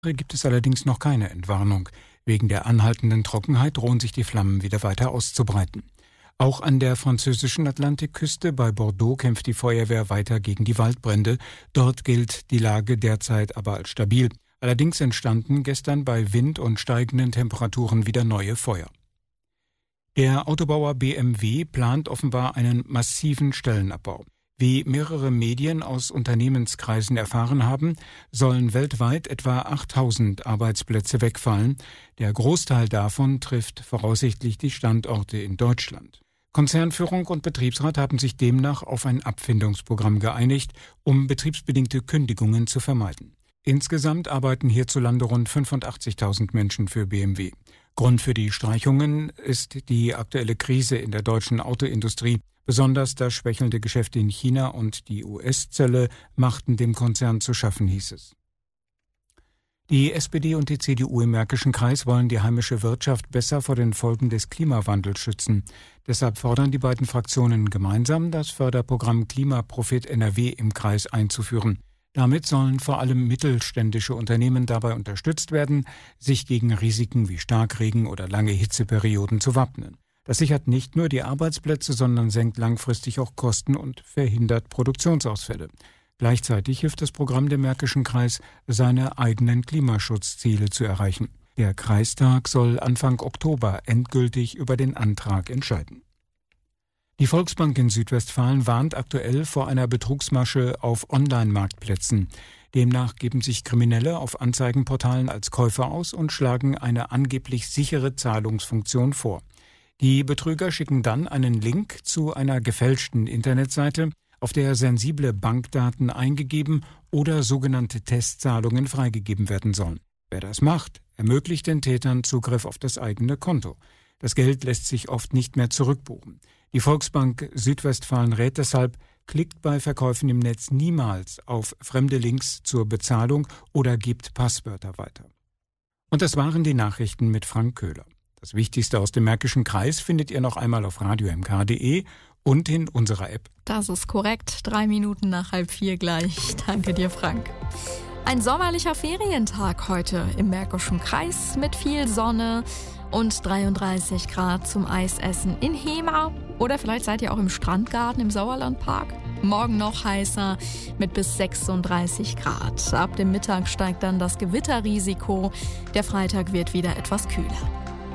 Gibt es allerdings noch keine Entwarnung. Wegen der anhaltenden Trockenheit drohen sich die Flammen wieder weiter auszubreiten. Auch an der französischen Atlantikküste bei Bordeaux kämpft die Feuerwehr weiter gegen die Waldbrände. Dort gilt die Lage derzeit aber als stabil. Allerdings entstanden gestern bei Wind und steigenden Temperaturen wieder neue Feuer. Der Autobauer BMW plant offenbar einen massiven Stellenabbau. Wie mehrere Medien aus Unternehmenskreisen erfahren haben, sollen weltweit etwa 8.000 Arbeitsplätze wegfallen. Der Großteil davon trifft voraussichtlich die Standorte in Deutschland. Konzernführung und Betriebsrat haben sich demnach auf ein Abfindungsprogramm geeinigt, um betriebsbedingte Kündigungen zu vermeiden. Insgesamt arbeiten hierzulande rund 85.000 Menschen für BMW. Grund für die Streichungen ist die aktuelle Krise in der deutschen Autoindustrie. Besonders das schwächelnde Geschäft in China und die US-Zölle machten dem Konzern zu schaffen, hieß es. Die SPD und die CDU im Märkischen Kreis wollen die heimische Wirtschaft besser vor den Folgen des Klimawandels schützen. Deshalb fordern die beiden Fraktionen gemeinsam, das Förderprogramm Klimaprofit NRW im Kreis einzuführen. Damit sollen vor allem mittelständische Unternehmen dabei unterstützt werden, sich gegen Risiken wie Starkregen oder lange Hitzeperioden zu wappnen. Das sichert nicht nur die Arbeitsplätze, sondern senkt langfristig auch Kosten und verhindert Produktionsausfälle. Gleichzeitig hilft das Programm dem Märkischen Kreis, seine eigenen Klimaschutzziele zu erreichen. Der Kreistag soll Anfang Oktober endgültig über den Antrag entscheiden. Die Volksbank in Südwestfalen warnt aktuell vor einer Betrugsmasche auf Online-Marktplätzen. Demnach geben sich Kriminelle auf Anzeigenportalen als Käufer aus und schlagen eine angeblich sichere Zahlungsfunktion vor. Die Betrüger schicken dann einen Link zu einer gefälschten Internetseite, auf der sensible Bankdaten eingegeben oder sogenannte Testzahlungen freigegeben werden sollen. Wer das macht, ermöglicht den Tätern Zugriff auf das eigene Konto. Das Geld lässt sich oft nicht mehr zurückbuchen. Die Volksbank Südwestfalen rät deshalb, klickt bei Verkäufen im Netz niemals auf fremde Links zur Bezahlung oder gebt Passwörter weiter. Und das waren die Nachrichten mit Frank Köhler. Das Wichtigste aus dem Märkischen Kreis findet ihr noch einmal auf radiomk.de und in unserer App. Das ist korrekt. 3 Minuten nach 3:30 gleich. Danke dir, Frank. Ein sommerlicher Ferientag heute im Märkischen Kreis mit viel Sonne und 33 Grad zum Eisessen in Hemer. Oder vielleicht seid ihr auch im Strandgarten im Sauerlandpark. Morgen noch heißer mit bis 36 Grad. Ab dem Mittag steigt dann das Gewitterrisiko. Der Freitag wird wieder etwas kühler.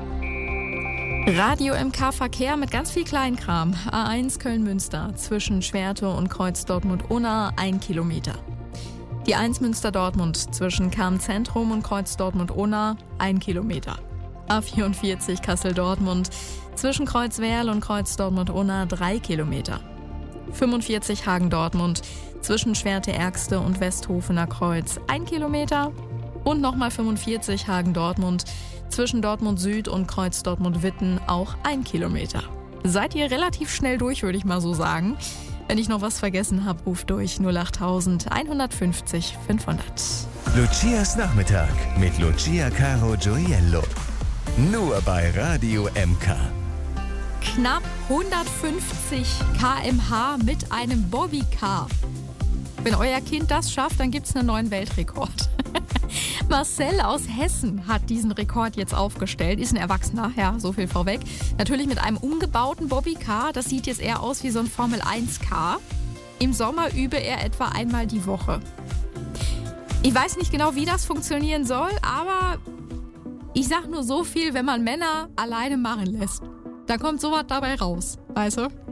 Radio MK Verkehr mit ganz viel Kleinkram. A1 Köln-Münster zwischen Schwerte und Kreuz Dortmund-Unna 1 Kilometer. Die 1 Münster-Dortmund zwischen Kernzentrum und Kreuz Dortmund-Unna 1 Kilometer. A44 Kassel-Dortmund zwischen Kreuz Werl und Kreuz Dortmund-Unna 3 Kilometer. 45 Hagen-Dortmund zwischen Schwerte-Ergste und Westhofener Kreuz 1 Kilometer. Und nochmal 45 Hagen-Dortmund zwischen Dortmund Süd und Kreuz Dortmund-Witten auch 1 Kilometer. Seid ihr relativ schnell durch, würde ich mal so sagen. Wenn ich noch was vergessen habe, ruft durch 08000 150 500. Lucias Nachmittag mit Lucia Caro Gioiello. Nur bei Radio MK. Knapp 150 km/h mit einem Bobbycar. Wenn euer Kind das schafft, dann gibt es einen neuen Weltrekord. Marcel aus Hessen hat diesen Rekord jetzt aufgestellt. Ist ein Erwachsener, ja, so viel vorweg. Natürlich mit einem umgebauten Bobbycar. Das sieht jetzt eher aus wie so ein Formel-1-Car. Im Sommer übe er etwa einmal die Woche. Ich weiß nicht genau, wie das funktionieren soll, aber ich sag nur so viel, wenn man Männer alleine machen lässt. Da kommt sowas dabei raus, weißt du?